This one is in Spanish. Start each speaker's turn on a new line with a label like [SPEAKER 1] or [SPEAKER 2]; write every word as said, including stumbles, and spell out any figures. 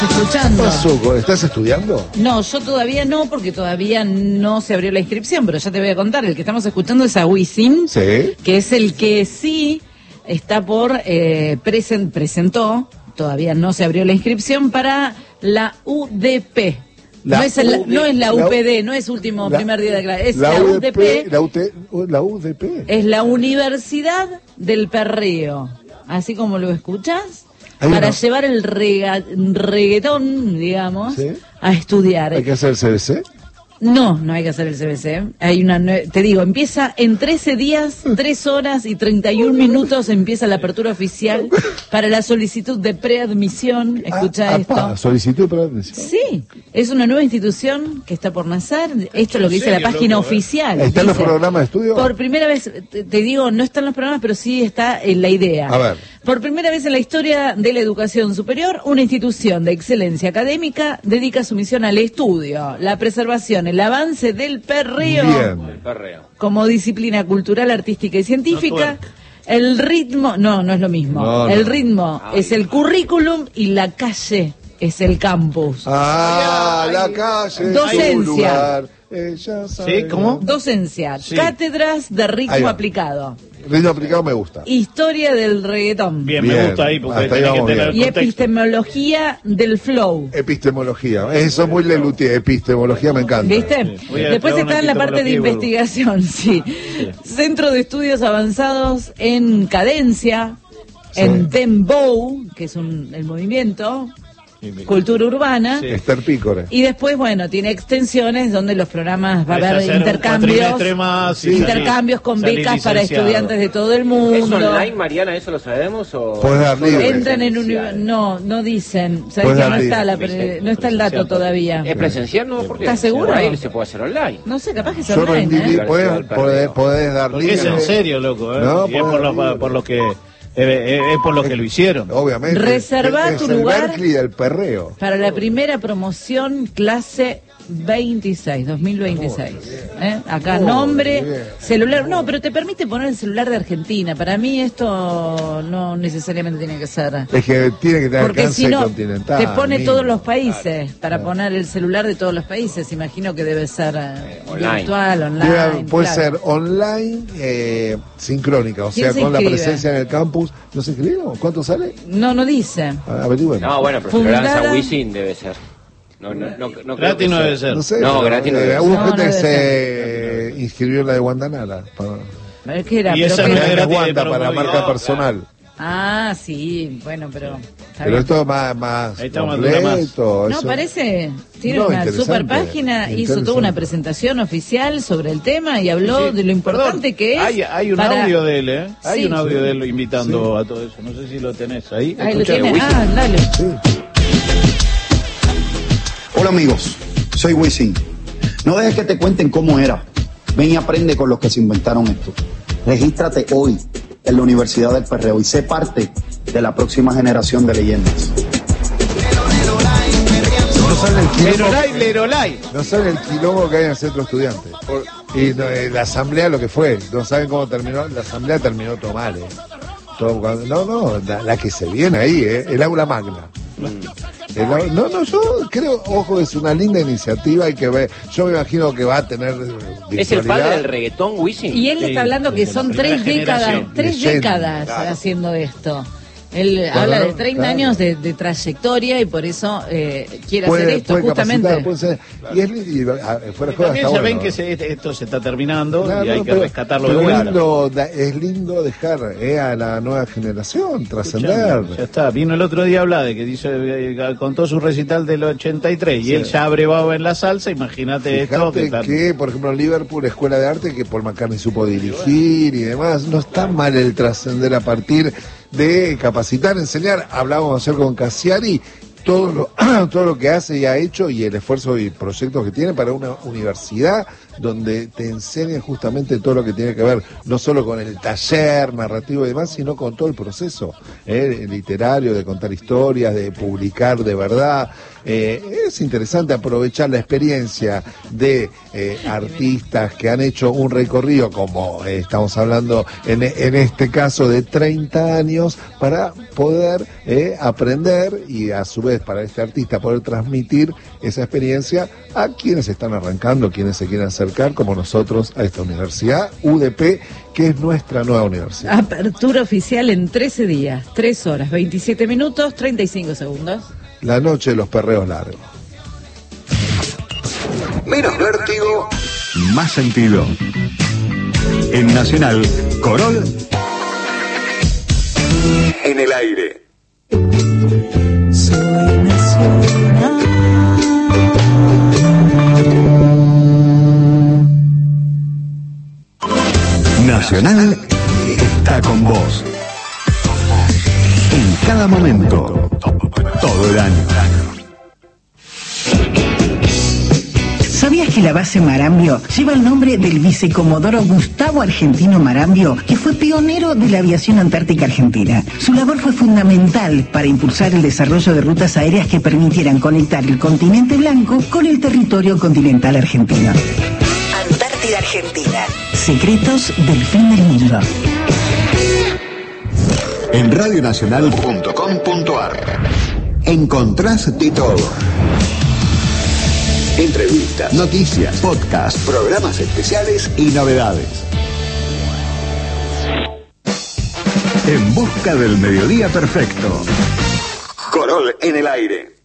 [SPEAKER 1] Escuchando.
[SPEAKER 2] ¿Qué pasó? ¿Estás estudiando?
[SPEAKER 1] No, yo todavía no, porque todavía no se abrió la inscripción, pero ya te voy a contar. El que estamos escuchando es a Wisin,
[SPEAKER 2] Sí.
[SPEAKER 1] que es el que sí está por eh, present, presentó, todavía no se abrió la inscripción para la U D P.
[SPEAKER 2] La
[SPEAKER 1] no, es el,
[SPEAKER 2] U D P,
[SPEAKER 1] no es la
[SPEAKER 2] la
[SPEAKER 1] U P D, no es último
[SPEAKER 2] la,
[SPEAKER 1] primer día de clase, es
[SPEAKER 2] la,
[SPEAKER 1] la
[SPEAKER 2] U
[SPEAKER 1] U
[SPEAKER 2] D
[SPEAKER 1] D P.
[SPEAKER 2] La, U T, la U D P.
[SPEAKER 1] Es la Universidad del Perreo, así como lo escuchas.
[SPEAKER 2] Hay
[SPEAKER 1] para
[SPEAKER 2] una...
[SPEAKER 1] llevar el rega, reggaetón, digamos,
[SPEAKER 2] ¿Sí?
[SPEAKER 1] a estudiar.
[SPEAKER 2] ¿Hay que hacer el C B C?
[SPEAKER 1] No, no hay que hacer el C B C. Hay una, te digo, empieza en trece días, tres horas y treinta y un minutos empieza la apertura oficial para la solicitud de preadmisión. Escucha
[SPEAKER 2] ah,
[SPEAKER 1] esto.
[SPEAKER 2] Apa, solicitud de preadmisión.
[SPEAKER 1] Sí, es una nueva institución que está por nacer. Esto es lo que dice la página
[SPEAKER 3] loco,
[SPEAKER 1] oficial.
[SPEAKER 2] ¿Están los
[SPEAKER 1] Dice,
[SPEAKER 2] programas de estudio?
[SPEAKER 1] Por primera vez, te, te digo, no están los programas, pero sí está en la idea.
[SPEAKER 2] A ver.
[SPEAKER 1] Por primera vez en la historia de la educación superior, una institución de excelencia académica dedica su misión al estudio, la preservación, el avance del perreo
[SPEAKER 2] Bien.
[SPEAKER 1] como disciplina cultural, artística y científica.
[SPEAKER 3] No,
[SPEAKER 1] el ritmo, no, no es lo mismo.
[SPEAKER 2] No,
[SPEAKER 1] el
[SPEAKER 2] no.
[SPEAKER 1] ritmo
[SPEAKER 3] Ay,
[SPEAKER 1] es el currículum y la calle es el campus.
[SPEAKER 2] Ah, la calle.
[SPEAKER 1] Docencia.
[SPEAKER 2] Su lugar, ella sabe.
[SPEAKER 3] ¿Sí? ¿Cómo?
[SPEAKER 1] Docencia,
[SPEAKER 3] Sí.
[SPEAKER 1] cátedras de
[SPEAKER 2] Ahí
[SPEAKER 1] ritmo
[SPEAKER 2] va.
[SPEAKER 1] aplicado,
[SPEAKER 2] Ritmo aplicado me gusta.
[SPEAKER 1] historia del reggaetón
[SPEAKER 3] Bien,
[SPEAKER 2] Bien.
[SPEAKER 3] me gusta ahí porque
[SPEAKER 2] Hasta ahí
[SPEAKER 3] tenés que
[SPEAKER 2] vamos
[SPEAKER 3] tener el
[SPEAKER 1] y
[SPEAKER 3] contexto.
[SPEAKER 1] epistemología del flow.
[SPEAKER 2] Epistemología. Eso es muy Lelutier. Epistemología me encanta.
[SPEAKER 1] ¿Viste?
[SPEAKER 3] Sí. Voy a
[SPEAKER 1] Después
[SPEAKER 3] traer una
[SPEAKER 1] está en la parte de
[SPEAKER 3] epistemología y vuelvo.
[SPEAKER 1] investigación, sí. Centro de Estudios Avanzados en Cadencia,
[SPEAKER 2] Sí.
[SPEAKER 1] en Dembow, que es un, el movimiento,
[SPEAKER 3] Sí, sí.
[SPEAKER 1] cultura urbana.
[SPEAKER 3] Sí.
[SPEAKER 2] Esther Pícore.
[SPEAKER 1] Y después, bueno, tiene extensiones donde los programas va a
[SPEAKER 3] Es
[SPEAKER 1] haber
[SPEAKER 3] hacer un
[SPEAKER 1] intercambios,
[SPEAKER 3] cuatrimestre más y
[SPEAKER 1] intercambios
[SPEAKER 3] salir-
[SPEAKER 1] con
[SPEAKER 3] salir
[SPEAKER 1] becas para
[SPEAKER 3] licenciado.
[SPEAKER 1] estudiantes de todo el
[SPEAKER 4] ¿Es
[SPEAKER 1] mundo.
[SPEAKER 4] online, Mariana? ¿Eso lo sabemos? O
[SPEAKER 2] Podés dar libre.
[SPEAKER 1] Entran en un
[SPEAKER 4] presencial?
[SPEAKER 1] no, no dicen,
[SPEAKER 2] Pues
[SPEAKER 1] sabes que no
[SPEAKER 2] dale.
[SPEAKER 1] está la pre- no está el dato todavía.
[SPEAKER 4] ¿Es presencial? No, porque
[SPEAKER 1] ¿Estás seguro?
[SPEAKER 4] Ahí se puede hacer online.
[SPEAKER 1] No sé, capaz que es
[SPEAKER 2] Yo rendí,
[SPEAKER 1] online, ¿eh?
[SPEAKER 2] podés, podés, podés dar
[SPEAKER 3] Porque
[SPEAKER 2] libre.
[SPEAKER 3] es en serio, loco, ¿eh?
[SPEAKER 2] No,
[SPEAKER 3] y es
[SPEAKER 2] podés
[SPEAKER 3] por
[SPEAKER 2] dar
[SPEAKER 3] lo,
[SPEAKER 2] libre.
[SPEAKER 3] por lo que eh, eh, es por lo que lo hicieron.
[SPEAKER 2] Obviamente.
[SPEAKER 1] Reservá
[SPEAKER 2] Es
[SPEAKER 1] tu
[SPEAKER 2] el
[SPEAKER 1] lugar.
[SPEAKER 2] Berkeley del perreo.
[SPEAKER 1] Para la primera promoción, clase veintiséis, dos mil veintiséis. ¿Eh? Acá
[SPEAKER 2] Muy
[SPEAKER 1] nombre,
[SPEAKER 2] bien.
[SPEAKER 1] celular. No, pero te permite poner el celular de Argentina. Para mí esto no necesariamente tiene que ser.
[SPEAKER 2] Es que tiene que tener
[SPEAKER 1] Porque
[SPEAKER 2] alcance
[SPEAKER 1] si no,
[SPEAKER 2] continental.
[SPEAKER 1] te pone
[SPEAKER 2] mínimo.
[SPEAKER 1] todos los países para poner el celular de todos los países. Imagino que debe ser eh,
[SPEAKER 4] online.
[SPEAKER 1] virtual, online.
[SPEAKER 2] Debe- puede
[SPEAKER 1] claro.
[SPEAKER 2] ser online, eh, sincrónica, o
[SPEAKER 1] ¿Quién
[SPEAKER 2] sea,
[SPEAKER 1] se
[SPEAKER 2] con la
[SPEAKER 1] inscribe?
[SPEAKER 2] presencia en el campus. ¿No se inscribieron? ¿Cuánto sale?
[SPEAKER 1] No, no dice.
[SPEAKER 2] Ah, averigüen.
[SPEAKER 4] No, bueno, pero si lo
[SPEAKER 1] Fundada-
[SPEAKER 4] lanza Wisin debe ser. No, no, no, no creo
[SPEAKER 3] Gratis
[SPEAKER 4] que
[SPEAKER 3] no
[SPEAKER 4] sea.
[SPEAKER 3] debe ser.
[SPEAKER 2] No sé.
[SPEAKER 4] No,
[SPEAKER 2] pero,
[SPEAKER 4] gratis no
[SPEAKER 2] eh,
[SPEAKER 4] debe
[SPEAKER 2] hubo
[SPEAKER 1] ser. No,
[SPEAKER 2] gente
[SPEAKER 1] no
[SPEAKER 2] que
[SPEAKER 1] debe
[SPEAKER 2] se eh, inscribió en la de Guandanara. Para,
[SPEAKER 1] A ver, ¿qué era?
[SPEAKER 3] Y
[SPEAKER 1] Pero
[SPEAKER 3] esa
[SPEAKER 1] qué
[SPEAKER 3] no
[SPEAKER 1] era.
[SPEAKER 3] es
[SPEAKER 2] de
[SPEAKER 3] gratis,
[SPEAKER 2] Guanta,
[SPEAKER 3] pero
[SPEAKER 2] para
[SPEAKER 3] muy
[SPEAKER 2] marca
[SPEAKER 3] bien.
[SPEAKER 2] personal.
[SPEAKER 1] Ah, sí, bueno, pero. está
[SPEAKER 2] Pero
[SPEAKER 1] bien.
[SPEAKER 2] esto es más, más
[SPEAKER 3] Ahí está, más dura más.
[SPEAKER 2] completo.
[SPEAKER 1] No,
[SPEAKER 2] eso-
[SPEAKER 1] parece, tiene
[SPEAKER 2] No,
[SPEAKER 1] una
[SPEAKER 2] interesante,
[SPEAKER 1] super página, hizo
[SPEAKER 2] interesante.
[SPEAKER 1] toda una presentación oficial sobre el tema y habló
[SPEAKER 3] Sí,
[SPEAKER 1] de lo importante
[SPEAKER 3] perdón,
[SPEAKER 1] que es.
[SPEAKER 3] Hay, hay un
[SPEAKER 1] para-
[SPEAKER 3] audio de él, ¿eh? Hay
[SPEAKER 1] Sí.
[SPEAKER 3] un audio de él invitando a todo eso. No sé si lo tenés ahí.
[SPEAKER 1] Ahí lo
[SPEAKER 3] Escuchá.
[SPEAKER 1] tiene.
[SPEAKER 4] Wisin.
[SPEAKER 1] Ah, dale.
[SPEAKER 2] Sí.
[SPEAKER 5] Hola amigos, soy Wisin. No dejes que te cuenten cómo era. Ven y aprende con los que se inventaron esto. Regístrate hoy en la Universidad del Perreo y sé parte de la próxima generación de leyendas.
[SPEAKER 2] No sabe el quilombo,
[SPEAKER 3] Lerolay, Lerolay.
[SPEAKER 2] no sabe el quilombo que hay en el centro estudiante. Y no, eh, la asamblea lo que fue. No saben cómo terminó. La asamblea terminó todo mal, ¿eh? Todo cuando- no, no, la, la que se viene ahí, ¿eh? El aula magna. El au- no, no, yo creo, ojo, es una linda iniciativa, hay que ver. Yo me imagino que va a tener eh,
[SPEAKER 4] ¿Es el padre
[SPEAKER 2] virtualidad.
[SPEAKER 4] del reggaetón, Wisin?
[SPEAKER 1] Y él
[SPEAKER 3] Sí,
[SPEAKER 1] está hablando que
[SPEAKER 3] desde
[SPEAKER 1] son
[SPEAKER 3] la
[SPEAKER 1] tres
[SPEAKER 3] primera
[SPEAKER 1] décadas,
[SPEAKER 3] generación.
[SPEAKER 1] tres
[SPEAKER 2] Leyenda,
[SPEAKER 1] décadas
[SPEAKER 2] claro.
[SPEAKER 1] haciendo esto. Él
[SPEAKER 2] Claro,
[SPEAKER 1] habla de treinta
[SPEAKER 2] claro.
[SPEAKER 1] años de, de trayectoria y por eso eh, quiere
[SPEAKER 2] Puede,
[SPEAKER 1] hacer esto,
[SPEAKER 2] puede
[SPEAKER 1] justamente.
[SPEAKER 2] capacitar, puede ser. Y es li- y, a- fuera de joda,
[SPEAKER 3] También
[SPEAKER 2] está
[SPEAKER 3] ya ven
[SPEAKER 2] bueno.
[SPEAKER 3] que se- esto se está terminando
[SPEAKER 2] Claro,
[SPEAKER 3] y hay
[SPEAKER 2] no,
[SPEAKER 3] que
[SPEAKER 2] pero-
[SPEAKER 3] rescatarlo
[SPEAKER 2] pero
[SPEAKER 3] de vuelta.
[SPEAKER 2] lindo, da- es lindo dejar eh, a la nueva generación trascender.
[SPEAKER 3] Ya está, vino el otro día a hablar de que dice, eh, contó su recital del ochenta y tres y él ya abrevaba en la salsa, imagínate esto.
[SPEAKER 2] Fíjate
[SPEAKER 3] está-
[SPEAKER 2] que, por ejemplo, en Liverpool, escuela de arte que Paul McCartney supo dirigir y demás, no está mal el trascender a partir de capacitar, enseñar. Hablábamos ayer con Cassiari, todo lo, todo lo que hace y ha hecho y el esfuerzo y proyectos que tiene para una universidad donde te enseñen justamente todo lo que tiene que ver, no solo con el taller narrativo y demás, sino con todo el proceso eh, literario, de contar historias, de publicar de verdad. Eh, es interesante aprovechar la experiencia de eh, artistas que han hecho un recorrido, como eh, estamos hablando en, en este caso de treinta años, para poder eh, aprender y a su vez para este artista poder transmitir esa experiencia a quienes están arrancando, quienes se quieren acercar, como nosotros, a esta universidad, U D P, que es nuestra nueva universidad.
[SPEAKER 1] Apertura oficial en trece días, tres horas, veintisiete minutos, treinta y cinco segundos.
[SPEAKER 2] La noche de los perreos largos.
[SPEAKER 6] Menos vértigo, más sentido. En Nacional, Corol en el aire.
[SPEAKER 1] Soy nacional.
[SPEAKER 6] Nacional está con vos. En cada momento, todo el año.
[SPEAKER 7] ¿Sabías que la base Marambio lleva el nombre del vicecomodoro Gustavo Argentino Marambio, que fue pionero de la aviación antártica argentina? Su labor fue fundamental para impulsar el desarrollo de rutas aéreas que permitieran conectar el continente blanco con el territorio continental argentino. Antártida Argentina. Secretos del fin del mundo.
[SPEAKER 6] En radionacional punto com punto ar encontrás de todo. Entrevistas, noticias, podcasts, programas especiales y novedades. En busca del mediodía perfecto. Corol en el aire.